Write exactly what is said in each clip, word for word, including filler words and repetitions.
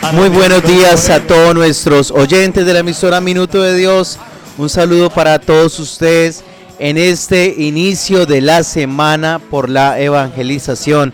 Muy buenos días a todos nuestros oyentes de la emisora Minuto de Dios. Un saludo para todos ustedes en este inicio de la semana por la evangelización.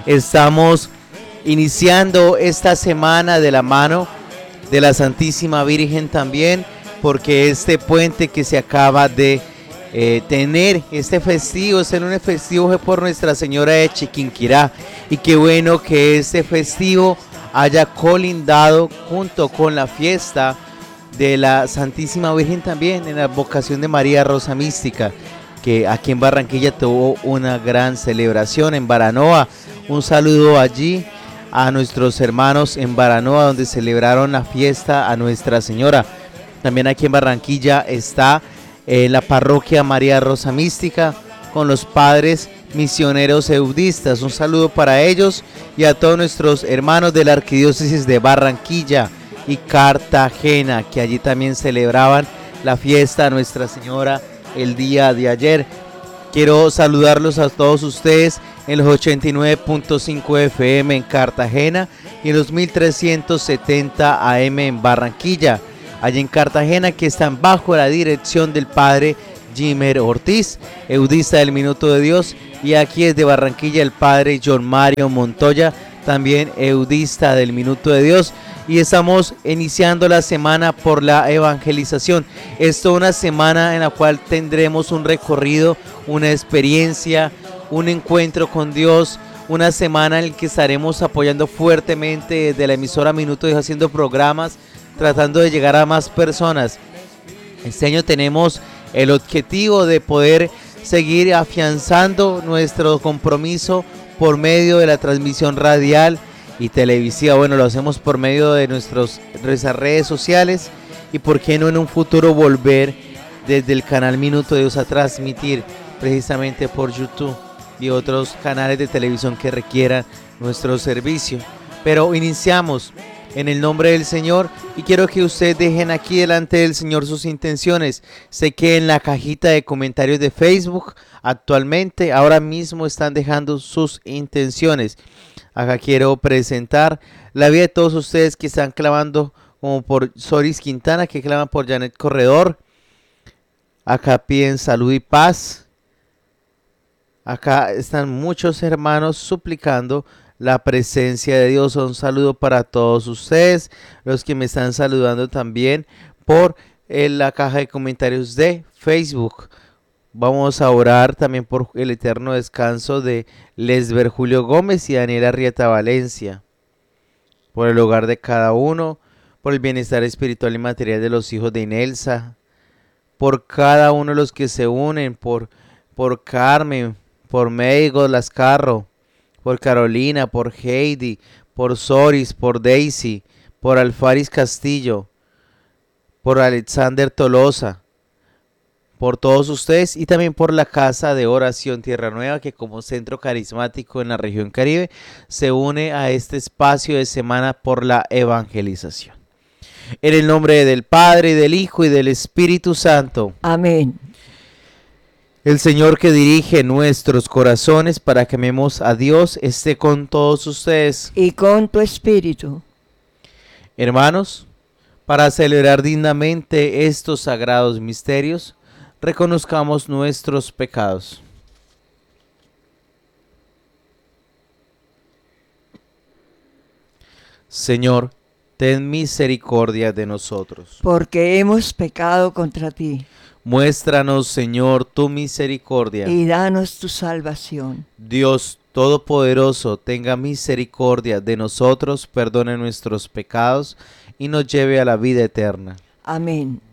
Estamos iniciando esta semana de la mano de la Santísima Virgen también, porque este puente que se acaba de eh, tener, este festivo, es un festivo por Nuestra Señora de Chiquinquirá, y qué bueno que este festivo haya colindado junto con la fiesta de la Santísima Virgen también en la advocación de María Rosa Mística, que aquí en Barranquilla tuvo una gran celebración. En Baranoa, un saludo allí a nuestros hermanos en Baranoa, donde celebraron la fiesta a Nuestra Señora. También aquí en Barranquilla está eh, la parroquia María Rosa Mística con los padres misioneros eudistas. Un saludo para ellos y a todos nuestros hermanos de la arquidiócesis de Barranquilla y Cartagena, que allí también celebraban la fiesta a Nuestra Señora el día de ayer. Quiero saludarlos a todos ustedes en los ochenta y nueve punto cinco F M en Cartagena y en los mil trescientos setenta A M en Barranquilla. Allí en Cartagena, que están bajo la dirección del padre Jimer Ortiz, eudista del Minuto de Dios, y aquí desde Barranquilla el padre John Mario Montoya, también eudista del Minuto de Dios, y estamos iniciando la semana por la evangelización. Es toda una semana en la cual tendremos un recorrido, una experiencia, un encuentro con Dios, una semana en la que estaremos apoyando fuertemente desde la emisora Minuto de Dios, haciendo programas, tratando de llegar a más personas. Este año tenemos el objetivo de poder seguir afianzando nuestro compromiso por medio de la transmisión radial y televisiva. Bueno, lo hacemos por medio de nuestros, nuestras redes sociales, y por qué no en un futuro volver desde el canal Minuto de Dios a transmitir precisamente por YouTube y otros canales de televisión que requieran nuestro servicio. Pero iniciamos en el nombre del Señor, y quiero que ustedes dejen aquí delante del Señor sus intenciones. Sé que en la cajita de comentarios de Facebook actualmente, ahora mismo están dejando sus intenciones. Acá quiero presentar la vida de todos ustedes que están clamando, como por Soris Quintana, que claman por Janet Corredor. Acá piden salud y paz. Acá están muchos hermanos suplicando la presencia de Dios. Un saludo para todos ustedes, los que me están saludando también por eh, la caja de comentarios de Facebook. Vamos a orar también por el eterno descanso de Lesber Julio Gómez y Daniela Rieta Valencia, por el hogar de cada uno, por el bienestar espiritual y material de los hijos de Inelsa, por cada uno de los que se unen, por, por Carmen, por Meigo Lascarro, por Carolina, por Heidi, por Soris, por Daisy, por Alfaris Castillo, por Alexander Tolosa, por todos ustedes, y también por la Casa de Oración Tierra Nueva, que como centro carismático en la región Caribe se une a este espacio de semana por la evangelización. En el nombre del Padre, y del Hijo, y del Espíritu Santo. Amén. El Señor que dirige nuestros corazones para que amemos a Dios esté con todos ustedes. Y con tu espíritu. Hermanos, para celebrar dignamente estos sagrados misterios, reconozcamos nuestros pecados. Señor, ten misericordia de nosotros. Porque hemos pecado contra ti. Muéstranos, Señor, tu misericordia. Y danos tu salvación. Dios Todopoderoso, tenga misericordia de nosotros, perdone nuestros pecados y nos lleve a la vida eterna. Amén.